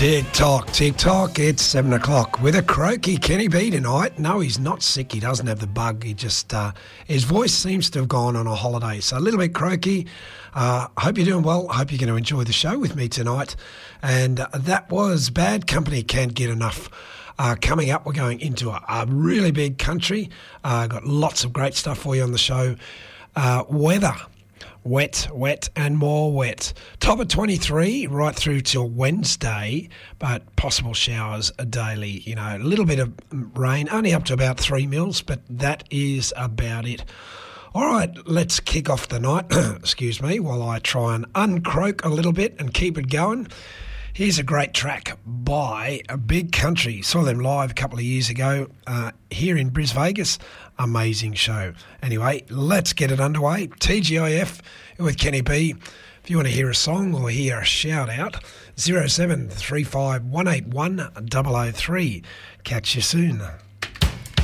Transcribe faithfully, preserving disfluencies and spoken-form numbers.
Tick tock, tick tock, it's seven o'clock with a croaky Kenny B tonight. No, he's not sick, he doesn't have the bug, he just, uh, his voice seems to have gone on a holiday, so a little bit croaky. I uh, hope you're doing well, I hope you're going to enjoy the show with me tonight. And uh, that was Bad Company, Can't Get Enough. Uh, coming up, we're going into a, a really big country, uh, got lots of great stuff for you on the show. Uh, weather. Wet, wet and more wet. Top of twenty-three right through till Wednesday, but possible showers daily. You know, a little bit of rain, only up to about three mils, but that is about it. All right, let's kick off the night, excuse me, while I try and uncroak a little bit and keep it going. Here's a great track by a Big Country. Saw them live a couple of years ago uh, here in Bris Vegas. Amazing show. Anyway, let's get it underway. T G I F with Kenny B. If you want to hear a song or hear a shout out, zero seven three five one eight one zero zero three. Catch you soon.